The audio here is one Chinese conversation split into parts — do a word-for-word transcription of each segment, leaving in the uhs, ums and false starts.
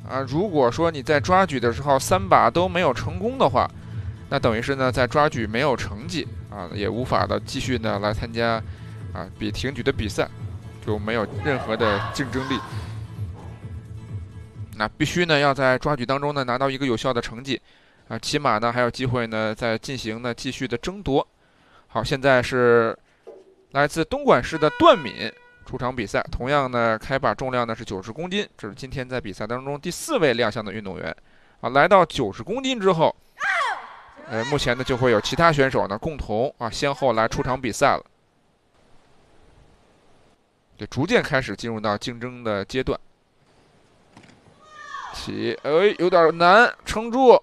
啊，如果说你在抓举的时候三把都没有成功的话，那等于是呢在抓举没有成绩啊，也无法的继续呢来参加啊比挺举的比赛，就没有任何的竞争力。那必须呢要在抓举当中呢拿到一个有效的成绩啊，起码呢还有机会呢再进行呢继续的争夺。好，现在是来自东莞市的段敏出场比赛，同样呢开把重量呢是九十公斤，这是今天在比赛当中第四位亮相的运动员啊。来到九十公斤之后，呃，目前呢就会有其他选手呢共同啊先后来出场比赛了，对，逐渐开始进入到竞争的阶段。起，哎，有点难，撑住。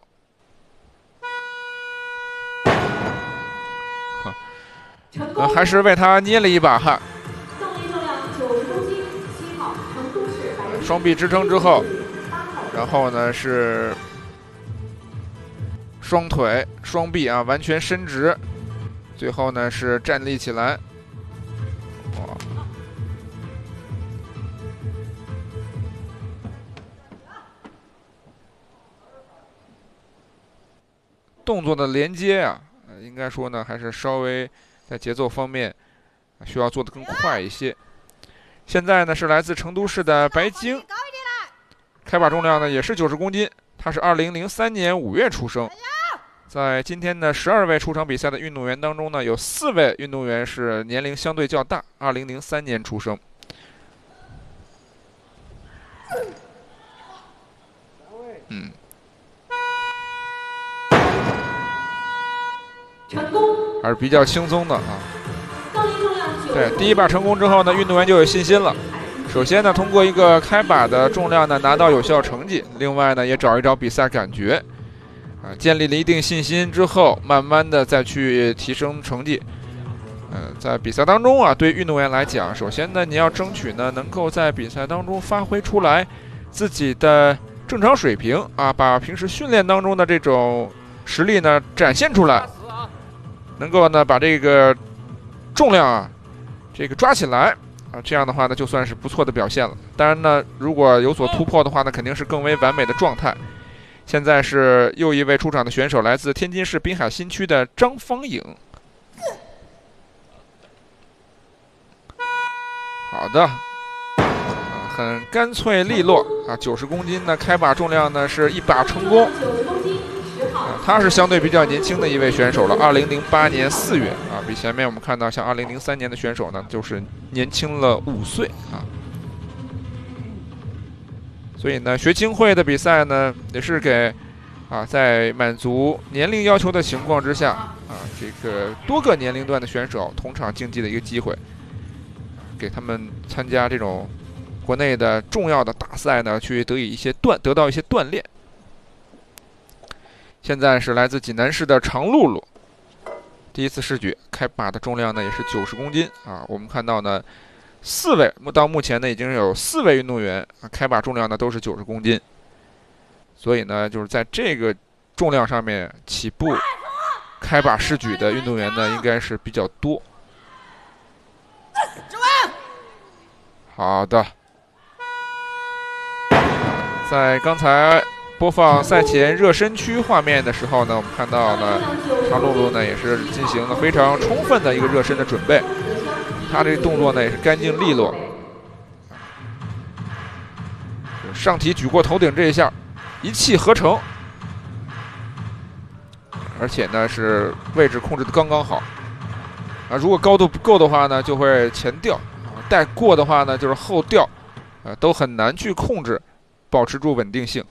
呃，还是为他捏了一把汗。双臂支撑之后，然后呢是双腿、双臂啊完全伸直，最后呢是站立起来。哇！动作的连接啊，应该说呢还是稍微在节奏方面需要做得更快一些。现在呢是来自成都市的白晶，开把重量呢也是九十公斤，他是二零零三年五月出生。在今天的十二位出场比赛的运动员当中呢，有四位运动员是年龄相对较大，二零零三年出生。嗯。还是比较轻松的啊。对，第一把成功之后呢，运动员就有信心了。首先呢，通过一个开把的重量呢拿到有效成绩，另外呢也找一找比赛感觉，啊，建立了一定信心之后，慢慢的再去提升成绩。嗯、呃，在比赛当中啊，对运动员来讲，首先呢你要争取呢能够在比赛当中发挥出来自己的正常水平啊，把平时训练当中的这种实力呢展现出来。能够呢把这个重量啊，这个抓起来啊，这样的话呢就算是不错的表现了。当然呢，如果有所突破的话呢，肯定是更为完美的状态。现在是又一位出场的选手，来自天津市滨海新区的张方颖。好的，啊、很干脆利落啊，九十公斤呢，开把重量呢是一把成功。啊，他是相对比较年轻的一位选手了，二零零八年四月啊，比前面我们看到像二零零三年的选手呢，就是年轻了五岁啊。所以呢，学青会的比赛呢，也是给啊，在满足年龄要求的情况之下啊，这个多个年龄段的选手同场竞技的一个机会，给他们参加这种国内的重要的大赛呢，去得以一些锻得到一些锻炼。现在是来自济南市的常露露，第一次试举，开把的重量呢也是九十公斤啊。我们看到呢，四位到目前呢已经有四位运动员啊，开把重量呢都是九十公斤，所以呢就是在这个重量上面起步开把试举的运动员呢应该是比较多。好的，在刚才播放赛前热身区画面的时候呢，我们看到呢，常露露呢也是进行了非常充分的一个热身的准备，他这个动作呢也是干净利落。上体举过头顶这一下，一气呵成，而且呢是位置控制的刚刚好。啊，如果高度不够的话呢，就会前掉；带过的话呢，就是后掉，啊，都很难去控制，保持住稳定性。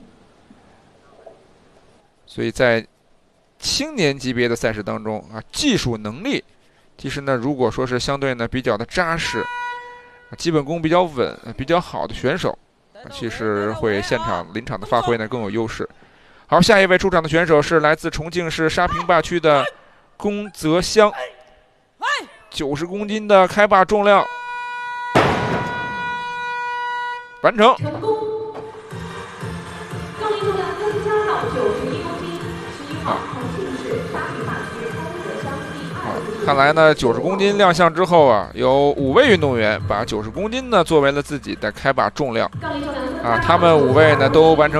所以在青年级别的赛事当中啊，技术能力其实呢，如果说是相对呢比较的扎实，基本功比较稳、比较好的选手，其实会现场临场的发挥呢更有优势。好，下一位出场的选手是来自重庆市沙坪坝区的龚泽湘，九十公斤的开把重量完成。啊，看来呢，九十公斤亮相之后啊，有五位运动员把九十公斤呢作为了自己的开把重量，啊，他们五位呢都完成。